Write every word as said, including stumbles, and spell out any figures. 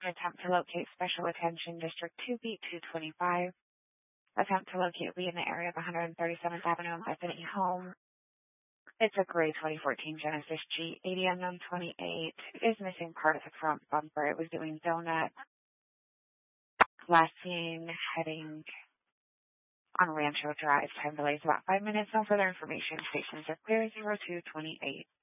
Attempt to locate Special Attention District two B two twenty-five. Attempt to locate Lee in the area of one thirty-seventh Avenue and Bethany Home. It's a gray twenty fourteen Genesis G eighty unknown twenty-eight. It is missing part of the front bumper. It was doing donut. Last seen heading on Rancho Drive. Time delay is about five minutes. No further information. Stations are clear. zero two twenty-eight.